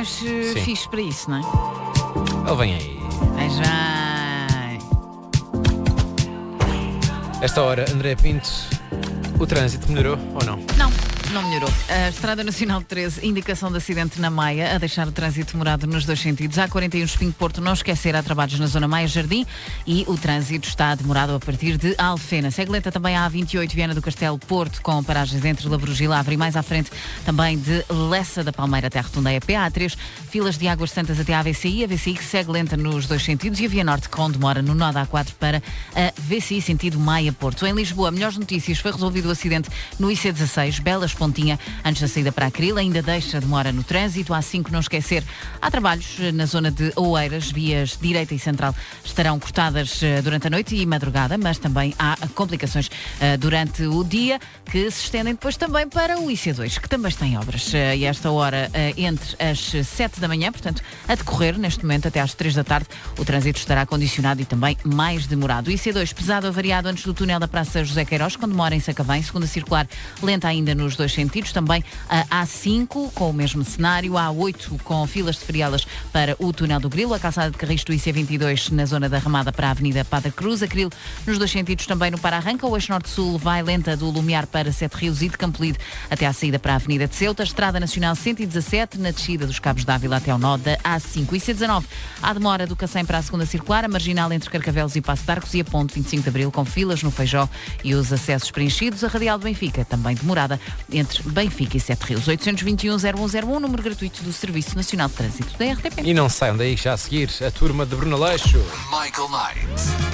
mais fixe para isso, não é? Ele vem aí. Ai, já. Esta hora, André Pinto, o trânsito melhorou ou não? Não melhorou. A Estrada Nacional 13, indicação de acidente na Maia, a deixar o trânsito demorado nos dois sentidos. A41 Espinho Porto, não esquecer, há trabalhos na zona Maia Jardim e o trânsito está demorado a partir de Alfena. Segue lenta também a A28 Viana do Castelo Porto, com paragens entre Labrouge e Lavra, e mais à frente também de Lessa da Palmeira até a Rotunda EPA. A3, filas de Águas Santas até a AVCI. A VCI que segue lenta nos dois sentidos e a Via Norte com demora no nó da A4 para a VCI sentido Maia Porto. Em Lisboa, melhores notícias, foi resolvido o acidente no IC16, Belas Pontinha, antes da saída para a Cril, ainda deixa demora no trânsito. A5, não esquecer, há trabalhos na zona de Oeiras, vias direita e central estarão cortadas durante a noite e madrugada, mas também há complicações durante o dia, que se estendem depois também para o IC2, que também está em obras. E esta hora, entre as 7 da manhã, portanto, a decorrer neste momento até às 3 da tarde, o trânsito estará condicionado e também mais demorado. O IC2 pesado avariado antes do túnel da Praça José Queiroz, quando demora em Sacavém, segunda circular lenta ainda nos dois sentidos, também a A5 com o mesmo cenário, a A8 com filas de frialas para o túnel do Grilo, a calçada de Carris do IC22 na zona da Ramada para a Avenida Padre Cruz, a Grilo nos dois sentidos também no Para-Arranca, o eixo norte-sul vai lenta do Lumiar para Sete Rios e de Campolide até à saída para a Avenida de Ceuta, Estrada Nacional 117 na descida dos Cabos d'Ávila até ao nó da A5. IC19, há demora do Cacém para a segunda circular, a marginal entre Carcavelos e Passo de Arcos e a ponte 25 de Abril com filas no Feijó e os acessos preenchidos, a Radial de Benfica também demorada entre Benfica e Sete Rios. 821-0101, número gratuito do Serviço Nacional de Trânsito da RTP. E não saiam daí já a seguir a turma de Brunaleixo. Michael Knight.